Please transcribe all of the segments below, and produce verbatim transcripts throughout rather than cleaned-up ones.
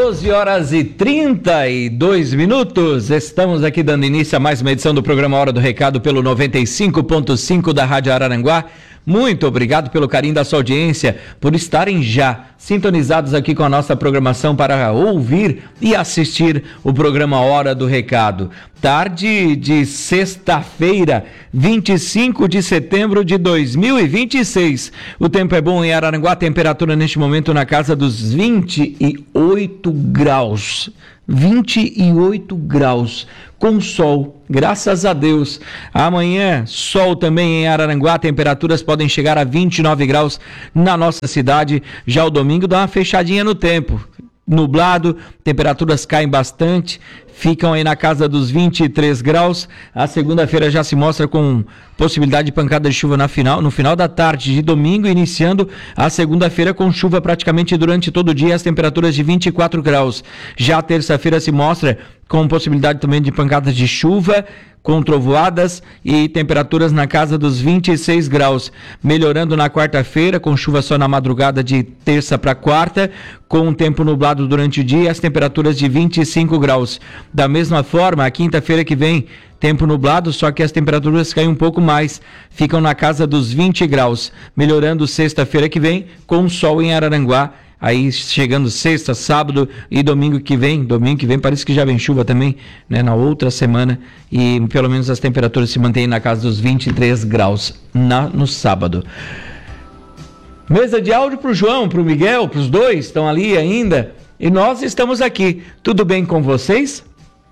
doze horas e trinta e dois minutos, estamos aqui dando início a mais uma edição do programa Hora do Recado pelo noventa e cinco ponto cinco da Rádio Araranguá. Muito obrigado pelo carinho da sua audiência, por estarem já sintonizados aqui com a nossa programação para ouvir e assistir o programa Hora do Recado. Tarde de sexta-feira, vinte e cinco de setembro de dois mil e vinte e seis. O tempo é bom em Araranguá, temperatura neste momento na casa dos vinte e oito graus. vinte e oito graus, com sol, graças a Deus. Amanhã, sol também em Araranguá, temperaturas podem chegar a vinte e nove graus na nossa cidade. Já o domingo dá uma fechadinha no tempo. Nublado, temperaturas caem bastante, ficam aí na casa dos vinte e três graus. A segunda-feira já se mostra com possibilidade de pancada de chuva na final, no final da tarde de domingo, iniciando a segunda-feira com chuva praticamente durante todo o dia, as temperaturas de vinte e quatro graus. Já a terça-feira se mostra com possibilidade também de pancadas de chuva, com trovoadas e temperaturas na casa dos vinte e seis graus, melhorando na quarta-feira, com chuva só na madrugada de terça para quarta, com um tempo nublado durante o dia, as temperaturas de vinte e cinco graus. Da mesma forma, a quinta-feira que vem, tempo nublado, só que as temperaturas caem um pouco mais, ficam na casa dos vinte graus, melhorando sexta-feira que vem, com sol em Araranguá. Aí chegando sexta, sábado e domingo que vem, domingo que vem parece que já vem chuva também, né, na outra semana, e pelo menos as temperaturas se mantêm na casa dos vinte e três graus na, no sábado. Mesa de áudio pro João, pro Miguel, pros dois, estão ali ainda, e nós estamos aqui. Tudo bem com vocês?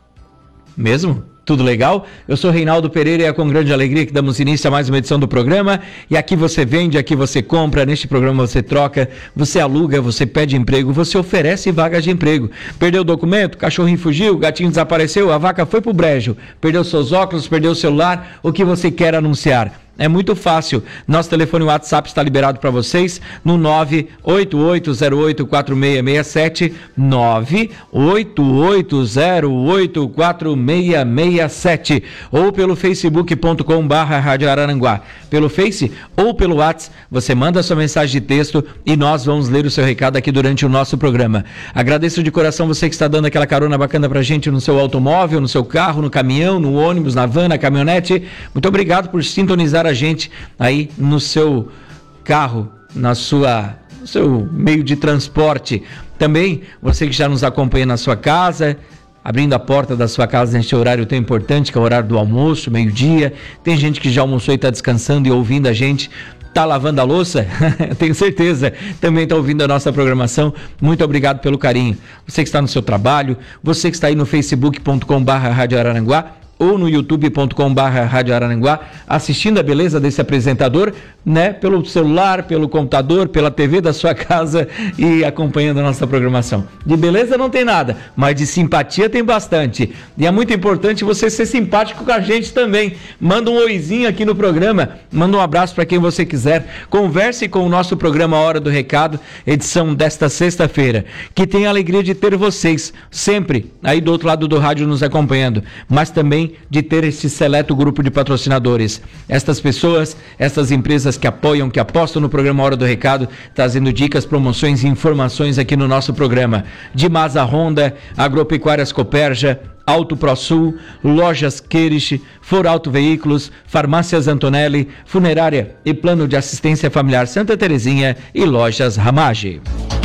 Mesmo? Tudo legal? Eu sou Reinaldo Pereira e é com grande alegria que damos início a mais uma edição do programa. E aqui você vende, aqui você compra, neste programa você troca, você aluga, você pede emprego, você oferece vagas de emprego. Perdeu o documento? Cachorrinho fugiu? Gatinho desapareceu? A vaca foi pro brejo? Perdeu seus óculos? Perdeu o celular? O que você quer anunciar? É muito fácil. Nosso telefone WhatsApp está liberado para vocês no nove oito oito zero oito quatro seis seis sete, nove oito oito zero oito quatro seis seis sete, ou pelo facebook ponto com barra Rádio Araranguá. Pelo Face ou pelo WhatsApp, você manda sua mensagem de texto e nós vamos ler o seu recado aqui durante o nosso programa. Agradeço de coração você que está dando aquela carona bacana pra gente no seu automóvel, no seu carro, no caminhão, no ônibus, na van, na caminhonete. Muito obrigado por sintonizar a gente aí no seu carro, na sua, no seu meio de transporte. Também você que já nos acompanha na sua casa, abrindo a porta da sua casa neste horário tão importante, que é o horário do almoço, meio-dia. Tem gente que já almoçou e está descansando e ouvindo a gente. Está lavando a louça? Tenho certeza. Também está ouvindo a nossa programação. Muito obrigado pelo carinho. Você que está no seu trabalho, você que está aí no facebook ponto com barra Rádio Araranguá, ou no youtube ponto com barra Rádio Araranguá, assistindo a beleza desse apresentador, né, pelo celular, pelo computador, pela T V da sua casa e acompanhando a nossa programação. De beleza não tem nada, mas de simpatia tem bastante. E é muito importante você ser simpático com a gente também. Manda um oizinho aqui no programa, manda um abraço para quem você quiser. Converse com o nosso programa Hora do Recado, edição desta sexta-feira. Que tem a alegria de ter vocês sempre aí do outro lado do rádio nos acompanhando, mas também de ter esse seleto grupo de patrocinadores. Estas pessoas, essas empresas que apoiam, que apostam no programa Hora do Recado, trazendo dicas, promoções e informações aqui no nosso programa. De Masa Honda, Agropecuárias Copérgia, Auto ProSul, Lojas Querich, For Auto Veículos, Farmácias Antonelli, Funerária e Plano de Assistência Familiar Santa Terezinha e Lojas Ramage.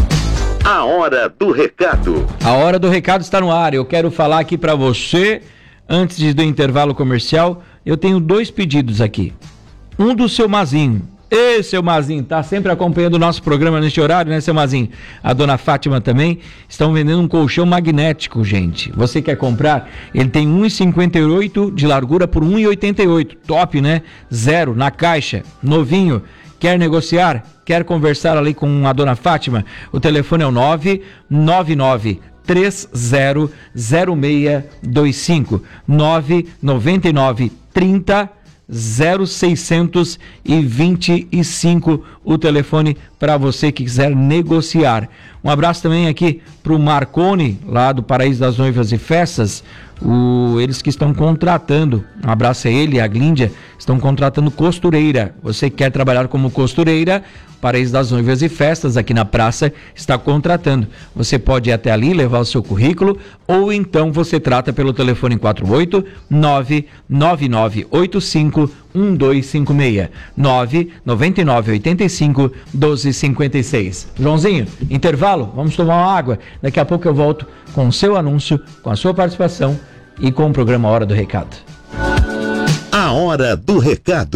A Hora do Recado. A Hora do Recado está no ar. Eu quero falar aqui para você, antes do intervalo comercial, eu tenho dois pedidos aqui. Um do seu Mazinho. Ei, seu Mazinho, tá sempre acompanhando o nosso programa neste horário, né, seu Mazinho? A dona Fátima também. Estão vendendo um colchão magnético, gente. Você quer comprar? Ele tem um metro e cinquenta e oito de largura por um metro e oitenta e oito. Top, né? Zero, na caixa, novinho. Quer negociar? Quer conversar ali com a dona Fátima? O telefone é o nove nove nove três zero zero seis dois cinco, nove nove nove trinta zero seiscentos e vinte e cinco, o telefone para você que quiser negociar. Um abraço também aqui para o Marconi, lá do Paraíso das Noivas e Festas, o, eles que estão contratando, um abraço a ele e a Glíndia, estão contratando costureira. Você que quer trabalhar como costureira, Paraíso das Noivas e Festas, aqui na praça, está contratando. Você pode ir até ali, levar o seu currículo, ou então você trata pelo telefone quatro oito nove nove nove oito cinco um dois cinco seis, nove nove nove oito cinco um dois cinco seis. Joãozinho, intervalo, vamos tomar uma água. Daqui a pouco eu volto com o seu anúncio, com a sua participação e com o programa Hora do Recado. A Hora do Recado.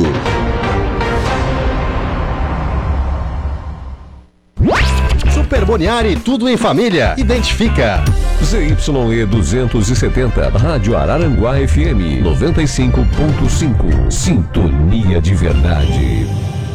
Super Boniari, tudo em família. Identifica. Z Y E duzentos e setenta, Rádio Araranguá F M noventa e cinco ponto cinco. Sintonia de verdade.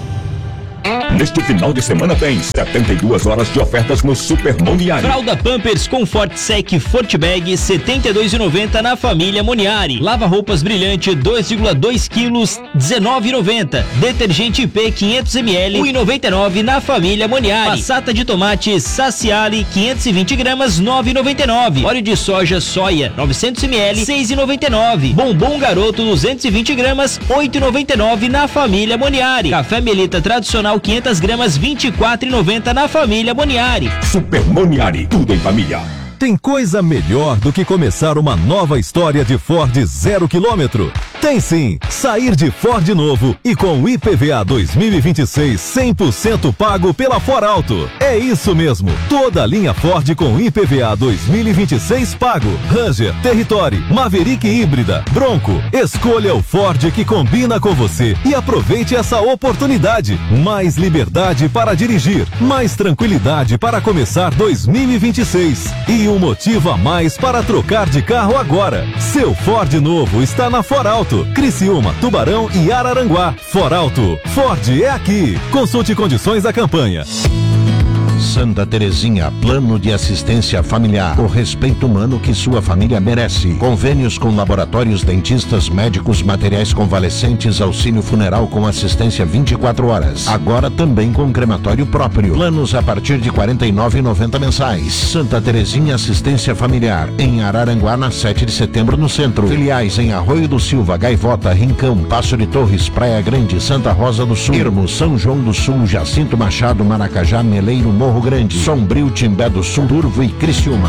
Neste final de semana tem setenta e duas horas de ofertas no Super Moniari. Fralda Pampers Comfort Sec Fortbag setenta e dois reais e noventa centavos na família Moniari. Lava roupas brilhante dois vírgula dois quilos dezenove reais e noventa centavos. Detergente I P quinhentos mililitros um real e noventa e nove centavos na família Moniari. Passata de tomate Saciali quinhentos e vinte gramas nove reais e noventa e nove centavos. Óleo de soja soia novecentos mililitros seis reais e noventa e nove centavos. Bombom Garoto duzentos e vinte gramas oito reais e noventa e nove centavos na família Moniari. Café Melita tradicional quinhentas gramas vinte e quatro reais e noventa centavos na família Moniari. Super Moniari, tudo em família. Tem coisa melhor do que começar uma nova história de Ford zero quilômetro? Tem sim! Sair de Ford novo e com I P V A dois mil e vinte e seis cem por cento pago pela Forauto. É isso mesmo! Toda a linha Ford com I P V A dois mil e vinte e seis pago. Ranger, Territory, Maverick híbrida, Bronco. Escolha o Ford que combina com você e aproveite essa oportunidade. Mais liberdade para dirigir, mais tranquilidade para começar dois mil e vinte e seis. E um motivo a mais para trocar de carro agora. Seu Ford novo está na Forauto. Criciúma, Tubarão e Araranguá. Forauto. Ford é aqui. Consulte condições da campanha. Santa Terezinha, plano de assistência familiar, o respeito humano que sua família merece. Convênios com laboratórios, dentistas, médicos, materiais convalescentes, auxílio funeral com assistência vinte e quatro horas. Agora também com crematório próprio. Planos a partir de quarenta e nove reais e noventa centavos mensais. Santa Terezinha Assistência Familiar, em Araranguá, na sete de setembro, no centro. Filiais em Arroio do Silva, Gaivota, Rincão, Passo de Torres, Praia Grande, Santa Rosa do Sul, Ermo, São João do Sul, Jacinto Machado, Maracajá, Meleiro, Morro Grande, Sombrio, Timbé do Sul, Turvo e Criciúma.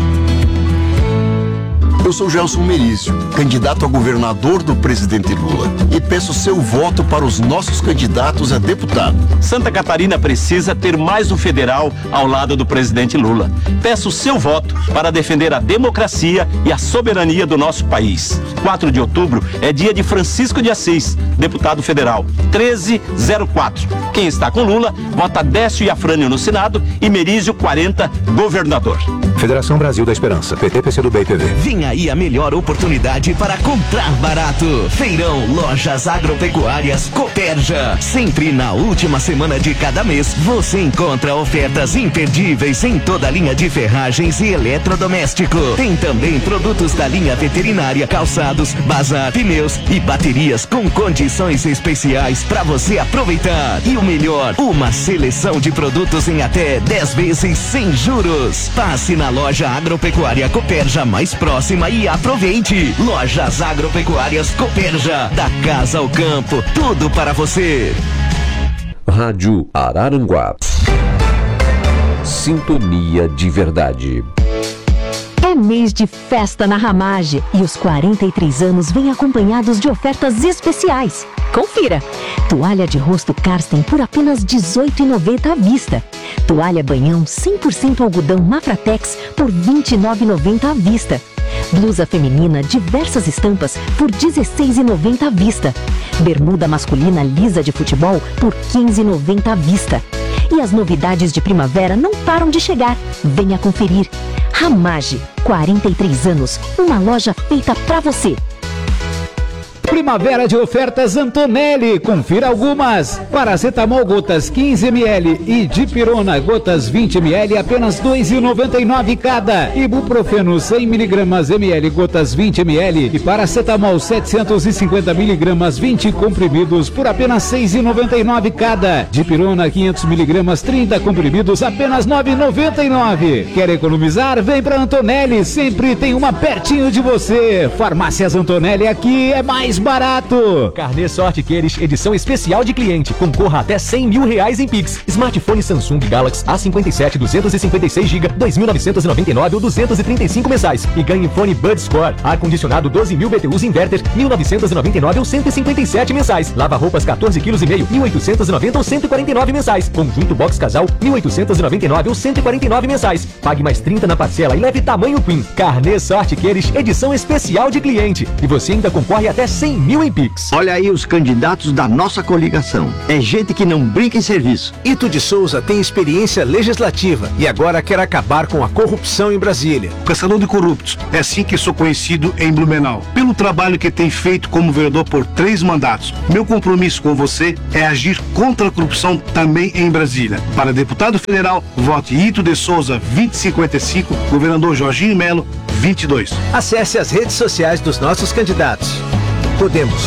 Eu sou Gelson Merizio, candidato a governador do presidente Lula, e peço seu voto para os nossos candidatos a deputado. Santa Catarina precisa ter mais um federal ao lado do presidente Lula. Peço seu voto para defender a democracia e a soberania do nosso país. quatro de outubro é dia de Francisco de Assis, deputado federal, treze zero quatro. Quem está com Lula, vota Décio e Afrânio no Senado e Merizio quarenta, governador. Federação Brasil da Esperança, P T, P C do B e P V. Vinha aí a melhor oportunidade para comprar barato. Feirão Lojas Agropecuárias Cooperja. Sempre na última semana de cada mês, você encontra ofertas imperdíveis em toda a linha de ferragens e eletrodoméstico. Tem também produtos da linha veterinária, calçados, bazar, pneus e baterias com condições especiais para você aproveitar. E o melhor, uma seleção de produtos em até dez vezes sem juros. Passe na loja Agropecuária Cooperja mais próxima e aproveite. Lojas Agropecuárias Cooperja, da casa ao campo, tudo para você. Rádio Araranguá. Sintonia de verdade. É mês de festa na Ramage e os quarenta e três anos vêm acompanhados de ofertas especiais. Confira! Toalha de rosto Karsten por apenas dezoito reais e noventa centavos à vista. Toalha banhão cem por cento algodão Mafratex por vinte e nove reais e noventa centavos à vista. Blusa feminina diversas estampas por dezesseis reais e noventa centavos à vista. Bermuda masculina lisa de futebol por quinze reais e noventa centavos à vista. E as novidades de primavera não param de chegar. Venha conferir. Ramage, quarenta e três anos, uma loja feita pra você. Primavera de ofertas Antonelli, confira algumas. Paracetamol gotas quinze mililitros e dipirona gotas vinte mililitros apenas dois reais e noventa e nove cada. Ibuprofeno cem miligramas ml gotas vinte mililitros e paracetamol setecentos e cinquenta miligramas vinte comprimidos por apenas seis reais e noventa e nove cada. Dipirona quinhentos miligramas trinta comprimidos apenas nove reais e noventa e nove. Quer economizar? Vem para Antonelli, sempre tem uma pertinho de você. Farmácias Antonelli, aqui é mais barato. Carnê Sorte Queires, edição especial de cliente. Concorra até cem mil reais em Pix. Smartphone Samsung Galaxy A cinquenta e sete, duzentos e cinquenta e seis gigas, dois mil novecentos e noventa e nove ou duzentos e trinta e cinco mensais. E ganhe fone Buds Score. Ar-condicionado doze mil B T Us Inverter, mil novecentos e noventa e nove ou cento e cinquenta e sete mensais. Lava-roupas quatorze quilos e meio, mil oitocentos e noventa ou cento e quarenta e nove mensais. Conjunto Box Casal, mil oitocentos e noventa e nove ou cento e quarenta e nove mensais. Pague mais trinta na parcela e leve tamanho Queen. Carnê Sorte Queires, edição especial de cliente. E você ainda concorre até cem mil em Pix. Olha aí os candidatos da nossa coligação. É gente que não brinca em serviço. Ito de Souza tem experiência legislativa e agora quer acabar com a corrupção em Brasília. Caçador de corruptos, é assim que sou conhecido em Blumenau. Pelo trabalho que tem feito como vereador por três mandatos. Meu compromisso com você é agir contra a corrupção também em Brasília. Para deputado federal, vote Ito de Souza vinte e cinquenta e cinco, governador Jorginho Melo vinte e dois. Acesse as redes sociais dos nossos candidatos. Podemos.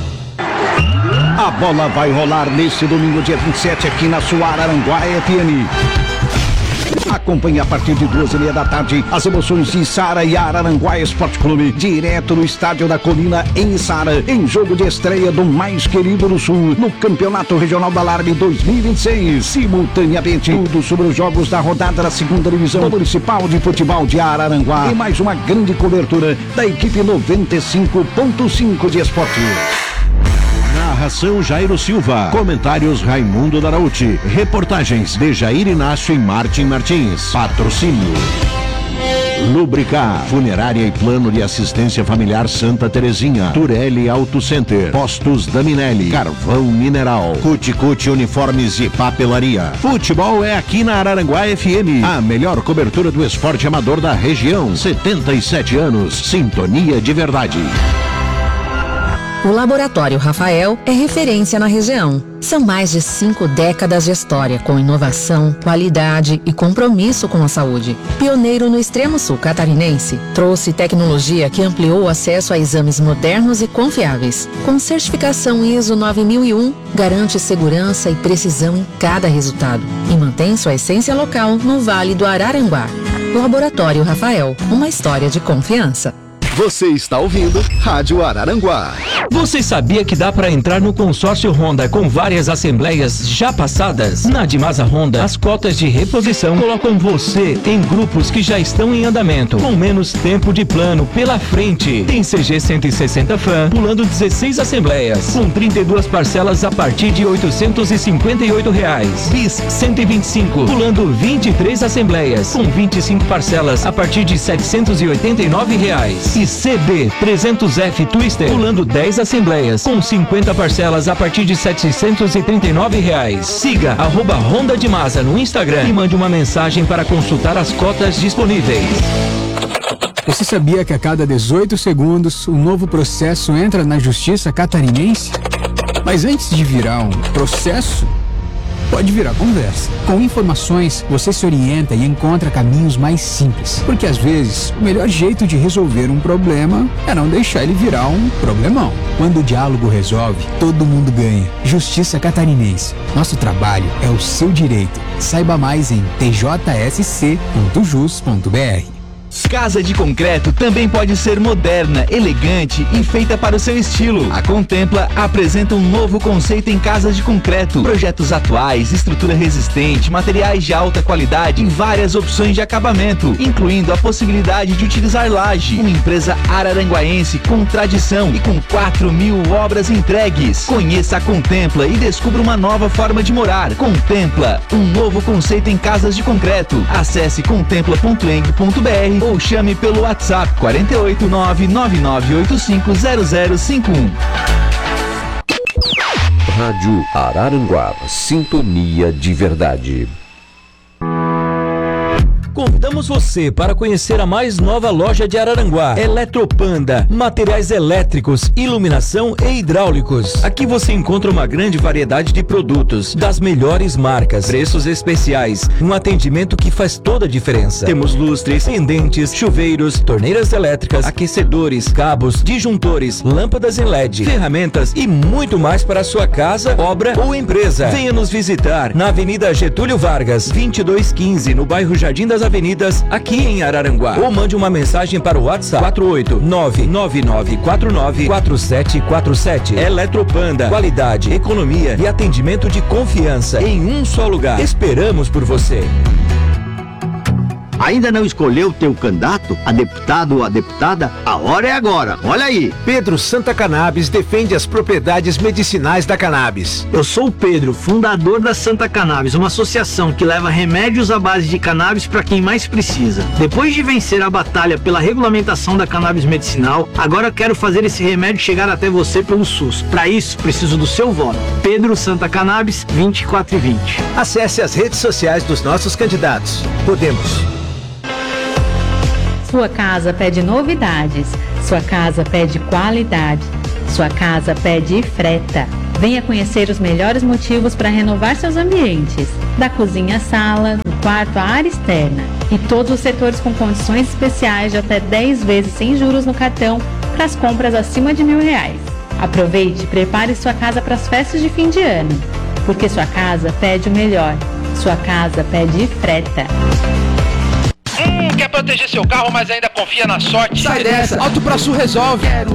A bola vai rolar nesse domingo, dia vinte e sete, aqui na sua Araranguá F M. Acompanhe a partir de duas e meia da tarde as emoções de Içara e Araranguá Esporte Clube, direto no Estádio da Colina em Içara, em jogo de estreia do mais querido do Sul, no Campeonato Regional da Largue dois mil e vinte e seis. Simultaneamente, tudo sobre os jogos da rodada da segunda divisão municipal de futebol de Araranguá e mais uma grande cobertura da equipe noventa e cinco ponto cinco de esporte. Narração Jairo Silva. Comentários Raimundo Darauti. Reportagens de Jair Inácio e Martim Martins. Patrocínio Lubricar, Funerária e Plano de Assistência Familiar Santa Terezinha, Turelli Auto Center, Postos Daminelli, Carvão Mineral, Cuticute Uniformes e Papelaria. Futebol é aqui na Araranguá F M, a melhor cobertura do esporte amador da região. setenta e sete anos, sintonia de verdade. O Laboratório Rafael é referência na região. São mais de cinco décadas de história, com inovação, qualidade e compromisso com a saúde. Pioneiro no extremo sul catarinense, trouxe tecnologia que ampliou o acesso a exames modernos e confiáveis. Com certificação I S O nove mil e um, garante segurança e precisão em cada resultado e mantém sua essência local no Vale do Araranguá. Laboratório Rafael, uma história de confiança. Você está ouvindo Rádio Araranguá. Você sabia que dá para entrar no consórcio Honda com várias assembleias já passadas? Na Dimasa Honda, as cotas de reposição colocam você em grupos que já estão em andamento, com menos tempo de plano pela frente. Tem C G cento e sessenta Fan, pulando dezesseis assembleias, com trinta e duas parcelas a partir de oitocentos e cinquenta e oito reais. Bis cento e vinte e cinco, pulando vinte e três assembleias, com vinte e cinco parcelas a partir de setecentos e oitenta e nove reais. E C B trezentos F Twister, pulando dez assembleias, com cinquenta parcelas a partir de setecentos e trinta e nove reais. Siga arroba Honda Dimasa no Instagram e mande uma mensagem para consultar as cotas disponíveis. Você sabia que a cada dezoito segundos um novo processo entra na justiça catarinense? Mas antes de virar um processo, pode virar conversa. Com informações, você se orienta e encontra caminhos mais simples. Porque às vezes, o melhor jeito de resolver um problema é não deixar ele virar um problemão. Quando o diálogo resolve, todo mundo ganha. Justiça Catarinense. Nosso trabalho é o seu direito. Saiba mais em t j s c ponto jus ponto b r. Casa de concreto também pode ser moderna, elegante e feita para o seu estilo. A Contempla apresenta um novo conceito em casas de concreto. Projetos atuais, estrutura resistente, materiais de alta qualidade e várias opções de acabamento, incluindo a possibilidade de utilizar laje. Uma empresa araranguaense com tradição e com quatro mil obras entregues. Conheça a Contempla e descubra uma nova forma de morar. Contempla, um novo conceito em casas de concreto. Acesse contempla ponto eng ponto b r ou chame pelo WhatsApp quatro oito nove nove nove oito cinco zero zero cinco um. Rádio Araranguá, sintonia de verdade. Convidamos você para conhecer a mais nova loja de Araranguá, Eletropanda, materiais elétricos, iluminação e hidráulicos. Aqui você encontra uma grande variedade de produtos, das melhores marcas, preços especiais, um atendimento que faz toda a diferença. Temos lustres, pendentes, chuveiros, torneiras elétricas, aquecedores, cabos, disjuntores, lâmpadas em L E D, ferramentas e muito mais para a sua casa, obra ou empresa. Venha nos visitar na Avenida Getúlio Vargas, vinte e dois quinze, no bairro Jardim das Avenidas, aqui em Araranguá. Ou mande uma mensagem para o WhatsApp quatro oito nove nove nove quatro nove quatro sete quatro sete. Eletropanda, qualidade, economia e atendimento de confiança em um só lugar. Esperamos por você. Ainda não escolheu o teu candidato, a deputado ou a deputada? A hora é agora, olha aí. Pedro Santa Cannabis defende as propriedades medicinais da cannabis. Eu sou o Pedro, fundador da Santa Cannabis, uma associação que leva remédios à base de cannabis para quem mais precisa. Depois de vencer a batalha pela regulamentação da cannabis medicinal, agora quero fazer esse remédio chegar até você pelo SUS. Para isso, preciso do seu voto. Pedro Santa Cannabis, vinte e quatro e vinte. Acesse as redes sociais dos nossos candidatos. Podemos. Sua casa pede novidades, sua casa pede qualidade, sua casa pede freta. Venha conhecer os melhores motivos para renovar seus ambientes, da cozinha à sala, do quarto à área externa. E todos os setores com condições especiais de até dez vezes sem juros no cartão para as compras acima de mil reais. Aproveite e prepare sua casa para as festas de fim de ano, porque sua casa pede o melhor, sua casa pede freta. Hum, quer proteger seu carro, mas ainda confia na sorte? Sai dessa, Auto Pra Sul resolve.